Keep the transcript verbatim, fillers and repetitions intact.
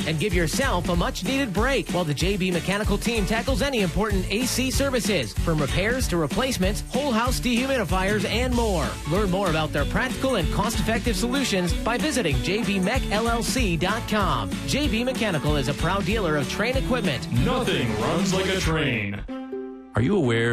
and give yourself a much-needed break while the J B Mechanical team tackles any important A C services, from repairs to replacements, whole house dehumidifiers, and more. Learn more about their practical and cost-effective solutions by visiting j b mech l l c dot com. J B Mechanical is a proud dealer of Train equipment. Nothing runs like a train. Are you aware